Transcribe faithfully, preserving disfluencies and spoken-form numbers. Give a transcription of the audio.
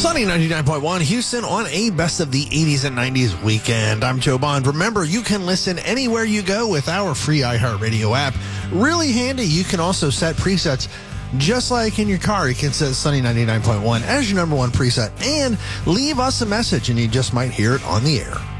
Sunny ninety-nine point one Houston on a Best of the eighties and nineties weekend. I'm Joe Bond. Remember, you can listen anywhere you go with our free iHeartRadio app. Really handy. You can also set presets just like in your car. You can set Sunny ninety-nine point one as your number one preset and leave us a message, and you just might hear it on the air.